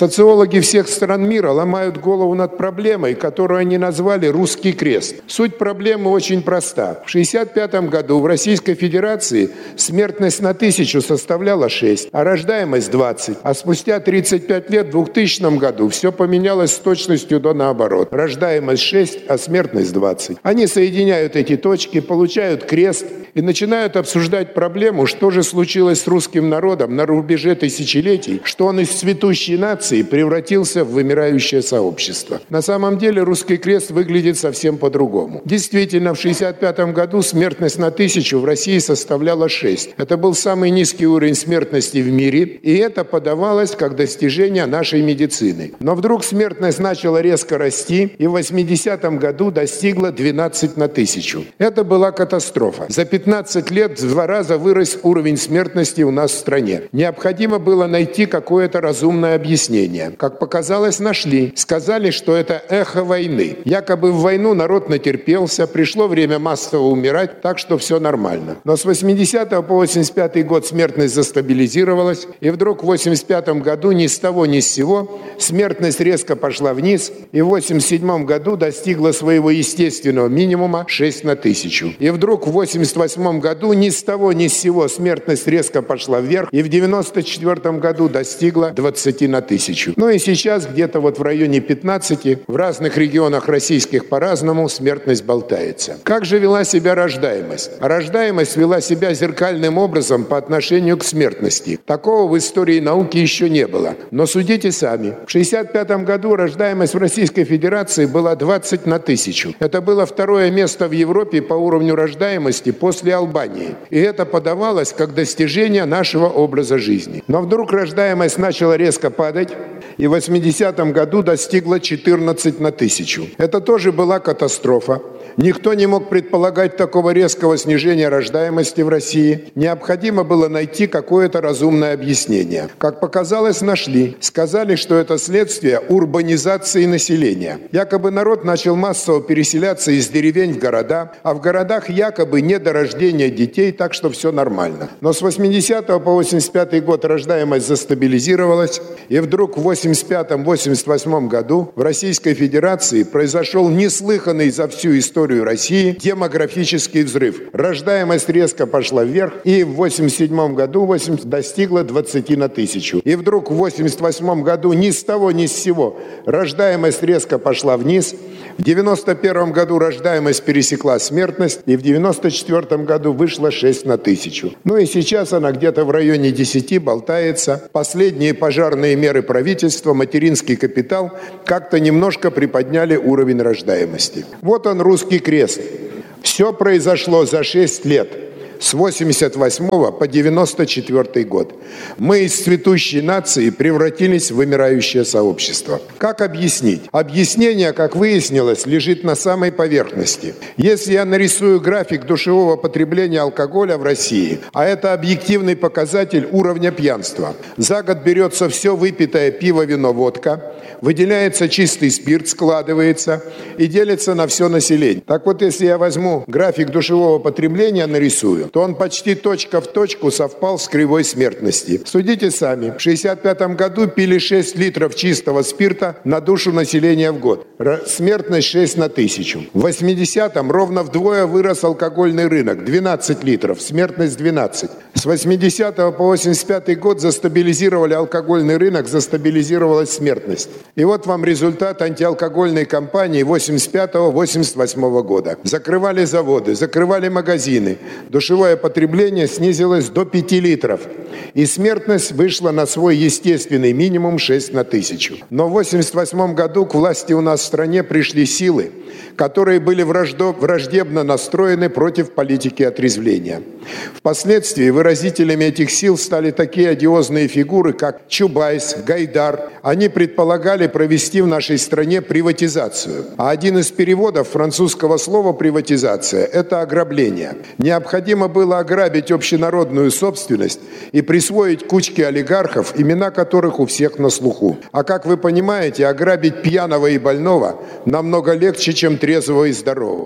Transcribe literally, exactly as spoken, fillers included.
Социологи всех стран мира ломают голову над проблемой, которую они назвали «русский крест». Суть проблемы очень проста. В шестьдесят пятом году в Российской Федерации смертность на тысячу составляла шесть, а рождаемость двадцать. А спустя тридцать пять лет в двухтысячном году все поменялось с точностью до наоборот. Рождаемость шесть, а смертность двадцать. Они соединяют эти точки, получают крест и начинают обсуждать проблему, что же случилось с русским народом на рубеже тысячелетий, что он из цветущей нации превратился в вымирающее сообщество. На самом деле русский крест выглядит совсем по-другому. Действительно, в шестьдесят пятом году смертность на тысячу в России составляла шесть. Это был самый низкий уровень смертности в мире, и это подавалось как достижение нашей медицины. Но вдруг смертность начала резко расти, и в восьмидесятом году достигла двенадцать на тысячу. Это была катастрофа. За пятнадцать лет в два раза вырос уровень смертности у нас в стране. Необходимо было найти какое-то разумное объяснение. Как показалось, нашли. Сказали, что это эхо войны. Якобы в войну народ натерпелся, пришло время массово умирать, так что все нормально. Но с восьмидесятого по восемьдесят пятый год смертность застабилизировалась, и вдруг в восемьдесят пятом году ни с того ни с сего смертность резко пошла вниз, и в восемьдесят седьмом году достигла своего естественного минимума шесть на тысячу. И вдруг в восемьдесят восьмом году ни с того ни с сего смертность резко пошла вверх, и в девяносто четвёртом году достигла двадцати на тысячу. Ну и сейчас где-то вот в районе пятнадцати, в разных регионах российских по-разному смертность болтается. Как же вела себя рождаемость? Рождаемость вела себя зеркальным образом по отношению к смертности. Такого в истории науки еще не было. Но судите сами. В шестьдесят пятом году рождаемость в Российской Федерации была двадцать на тысячу. Это было второе место в Европе по уровню рождаемости после Албании. И это подавалось как достижение нашего образа жизни. Но вдруг рождаемость начала резко падать, и в восьмидесятом году достигла четырнадцать на тысячу. Это тоже была катастрофа. Никто не мог предполагать такого резкого снижения рождаемости в России. Необходимо было найти какое-то разумное объяснение. Как показалось, нашли. Сказали, что это следствие урбанизации населения. Якобы народ начал массово переселяться из деревень в города, а в городах якобы не до рождения детей, так что все нормально. Но с восьмидесятого по восемьдесят пятый год рождаемость застабилизировалась, и вдруг в восемьдесят пятом — восемьдесят восьмом году в Российской Федерации произошел неслыханный за всю историю России демографический взрыв. Рождаемость резко пошла вверх, и в восемьдесят седьмом году восемьдесят достигла двадцати на тысячу. И вдруг в восемьдесят восьмом году ни с того ни с сего рождаемость резко пошла вниз. В девяносто первом году рождаемость пересекла смертность, и в девяносто четвёртом году вышла шесть на тысячу. Ну и сейчас она где-то в районе десяти болтается. Последние пожарные меры правительства, материнский капитал как-то немножко приподняли уровень рождаемости. Вот он, русский крест. Все произошло за шесть лет. С восемьдесят восьмого по девяносто четвёртый год. Мы из цветущей нации превратились в вымирающее сообщество. Как объяснить? Объяснение, как выяснилось, лежит на самой поверхности. Если я нарисую график душевого потребления алкоголя в России, а это объективный показатель уровня пьянства, за год берется все выпитое пиво, вино, водка, выделяется чистый спирт, складывается и делится на все население. Так вот, если я возьму график душевого потребления, нарисую, то он почти точка в точку совпал с кривой смертности. Судите сами. В шестьдесят пятом году пили шесть литров чистого спирта на душу населения в год. Смертность шесть на тысячу. В восьмидесятом ровно вдвое вырос алкогольный рынок. двенадцать литров. Смертность двенадцать. С восьмидесятого по восемьдесят пятый год застабилизировали алкогольный рынок, застабилизировалась смертность. И вот вам результат антиалкогольной кампании восемьдесят пятого — восемьдесят восьмого года. Закрывали заводы, закрывали магазины. Душевое потребление снизилось до пяти литров. И смертность вышла на свой естественный минимум шесть на тысячу. Но в восемьдесят восьмом году к власти у нас в стране пришли силы, которые были враждебно настроены против политики отрезвления. Впоследствии выразителями этих сил стали такие одиозные фигуры, как Чубайс, Гайдар. Они предполагали провести в нашей стране приватизацию. А один из переводов французского слова «приватизация» – это ограбление. Необходимо было ограбить общенародную собственность и присвоить кучке олигархов, имена которых у всех на слуху. А как вы понимаете, ограбить пьяного и больного намного легче, чем трезвого и здорового.